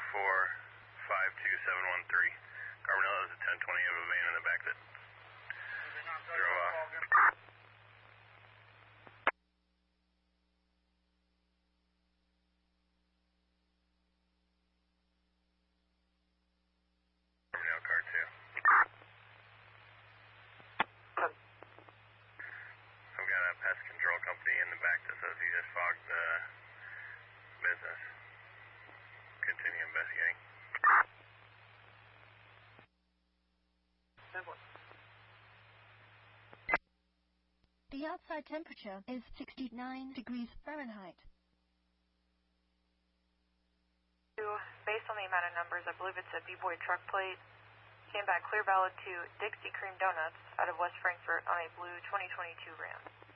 52713. Carbonella is a 1020 of a van in the back that drove off. Carbonella car 2. I've got a pest control company in the back that says he just fogged the business. Continue investigating. The outside temperature is 69 degrees Fahrenheit. Based on the amount of numbers, I believe it's a B-Boy truck plate. Came back clear valid to Dixie Cream Donuts out of West Frankfort on a blue 2022 Ram.